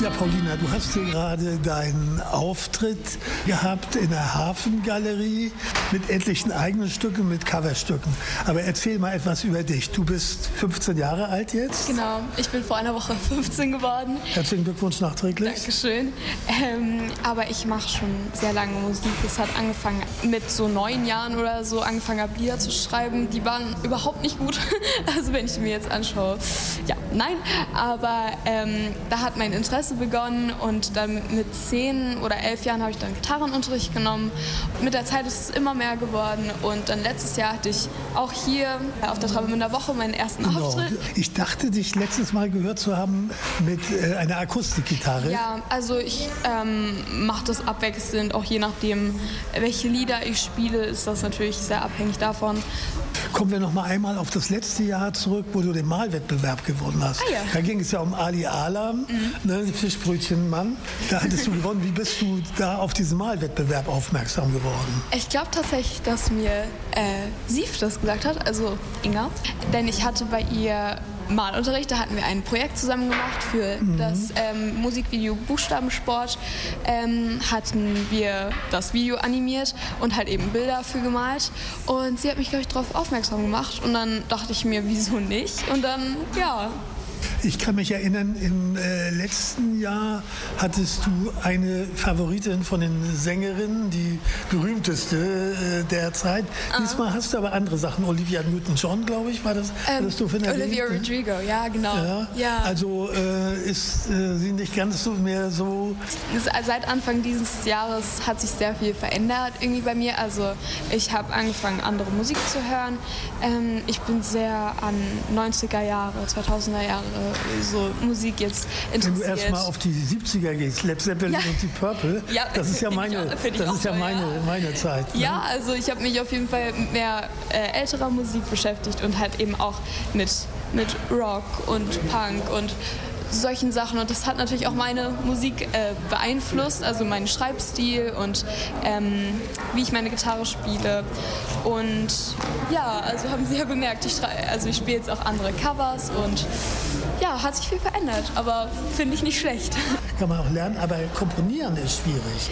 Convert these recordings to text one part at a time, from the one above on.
Ja, Paulina, du hast hier gerade deinen Auftritt gehabt in der Hafengalerie mit etlichen eigenen Stücken, mit Coverstücken. Aber erzähl mal etwas über dich. Du bist 15 Jahre alt jetzt? Genau, ich bin vor einer Woche 15 geworden. Herzlichen Glückwunsch nachträglich. Dankeschön. Aber ich mache schon sehr lange Musik. Es hat angefangen mit so 9 Jahren oder so, angefangen habe Lieder zu schreiben. Die waren überhaupt nicht gut, also wenn ich die mir jetzt anschaue. Ja, nein, aber da hat mein Interesse begonnen und dann mit 10 oder 11 Jahren habe ich dann Gitarrenunterricht genommen. Mit der Zeit ist es immer mehr geworden und dann letztes Jahr hatte ich auch hier auf der Travemünder Woche meinen ersten Auftritt. Ich dachte, dich letztes Mal gehört zu haben mit einer Akustikgitarre. Ja, also ich mache das abwechselnd, auch je nachdem, welche Lieder ich spiele, ist das natürlich sehr abhängig davon. Kommen wir noch mal einmal auf das letzte Jahr zurück, wo du den Malwettbewerb gewonnen hast. Ah, ja. Da ging es ja um Ali Alam, ne, Fischbrötchenmann. Da hattest du gewonnen. Wie bist du da auf diesen Malwettbewerb aufmerksam geworden? Ich glaube tatsächlich, dass mir Sief das gesagt hat, also Inga. Denn ich hatte bei ihr Malunterricht, da hatten wir ein Projekt zusammen gemacht für das Musikvideo Buchstabensport. Hatten wir das Video animiert und halt eben Bilder dafür gemalt. Und sie hat mich, glaube ich, darauf aufmerksam gemacht. Und dann dachte ich mir, wieso nicht? Und dann, ja. Ich kann mich erinnern, im letzten Jahr hattest du eine Favoritin von den Sängerinnen, die berühmteste der Zeit. Diesmal hast du aber andere Sachen. Olivia Newton-John, glaube ich, war das? Du Olivia Rodrigo, ja, genau. Ja. Also ist sie nicht ganz so mehr so... Seit Anfang dieses Jahres hat sich sehr viel verändert irgendwie bei mir. Also ich habe angefangen, andere Musik zu hören. Ich bin sehr an 90er Jahre, 2000er Jahre so Musik jetzt interessiert. Wenn du erst mal auf die 70er gehst, Led Zeppelin und die Purple, ja, das ist ja meine Zeit. Ne? Ja, also ich habe mich auf jeden Fall mit mehr älterer Musik beschäftigt und halt eben auch mit Rock und Punk und solchen Sachen. Und das hat natürlich auch meine Musik beeinflusst, also meinen Schreibstil und wie ich meine Gitarre spiele. Und ja, also haben Sie ja bemerkt, ich spiele jetzt auch andere Covers und ja, hat sich viel verändert, aber finde ich nicht schlecht. Kann man auch lernen, aber komponieren ist schwierig.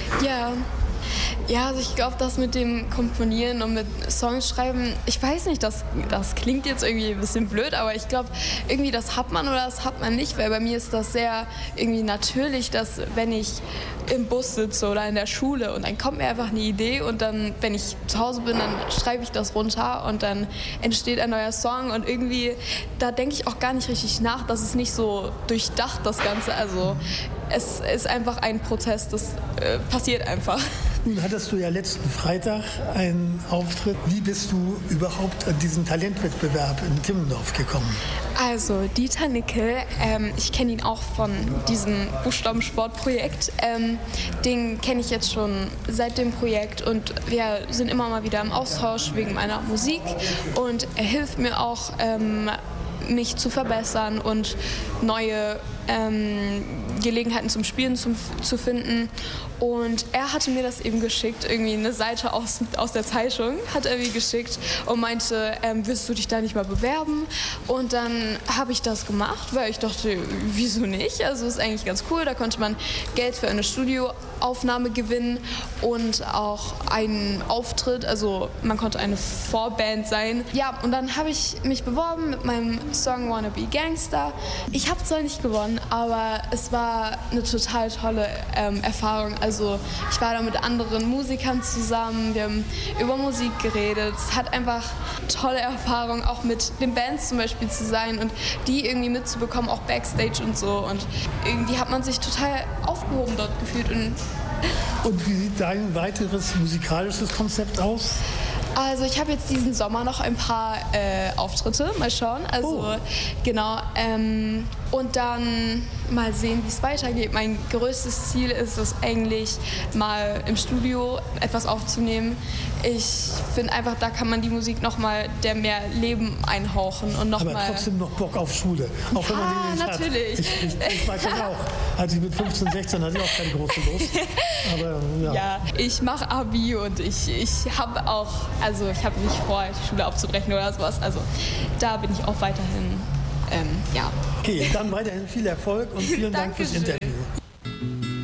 Ja, also ich glaube, das mit dem Komponieren und mit Songs schreiben, ich weiß nicht, das klingt jetzt irgendwie ein bisschen blöd, aber ich glaube, irgendwie das hat man oder das hat man nicht, weil bei mir ist das sehr irgendwie natürlich, dass wenn ich im Bus sitze oder in der Schule und dann kommt mir einfach eine Idee und dann, wenn ich zu Hause bin, dann schreibe ich das runter und dann entsteht ein neuer Song und irgendwie, da denke ich auch gar nicht richtig nach, das ist nicht so durchdacht, das Ganze, also es ist einfach ein Prozess, das passiert einfach. Nun hattest du ja letzten Freitag einen Auftritt. Wie bist du überhaupt an diesen Talentwettbewerb in Timmendorf gekommen? Also Dieter Nickel, ich kenne ihn auch von diesem Buchstabensportprojekt. Den kenne ich jetzt schon seit dem Projekt und wir sind immer mal wieder im Austausch wegen meiner Musik und er hilft mir auch, mich zu verbessern und neue Gelegenheiten zum Spielen zu finden. Und er hatte mir das eben geschickt, irgendwie eine Seite aus der Zeitung hat er mir geschickt und meinte, willst du dich da nicht mal bewerben? Und dann habe ich das gemacht, weil ich dachte, wieso nicht? Also ist eigentlich ganz cool, da konnte man Geld für eine Studioaufnahme gewinnen und auch einen Auftritt, also man konnte eine Vorband sein. Ja, und dann habe ich mich beworben mit meinem Song Wanna Be Gangster. Ich habe zwar nicht gewonnen, aber es war eine total tolle Erfahrung. Also ich war da mit anderen Musikern zusammen, wir haben über Musik geredet. Es hat einfach tolle Erfahrung, auch mit den Bands zum Beispiel zu sein und die irgendwie mitzubekommen, auch Backstage und so. Und irgendwie hat man sich total aufgehoben dort gefühlt. Und wie sieht dein weiteres musikalisches Konzept aus? Also ich habe jetzt diesen Sommer noch ein paar Auftritte, mal schauen. Also genau. Und dann mal sehen, wie es weitergeht. Mein größtes Ziel ist es eigentlich, mal im Studio etwas aufzunehmen. Ich finde einfach, da kann man die Musik nochmal der mehr Leben einhauchen. Und noch aber mal trotzdem noch Bock auf Schule, auch wenn man die nicht natürlich. Hat. Ich weiß das auch. Als ich mit 15, 16 hatte ich auch keine große Lust. Aber ja, ich mache Abi und ich habe auch, also ich habe nicht vor, die Schule abzubrechen oder sowas. Also da bin ich auch weiterhin, ja. Okay, dann weiterhin viel Erfolg und vielen Dank fürs Interview.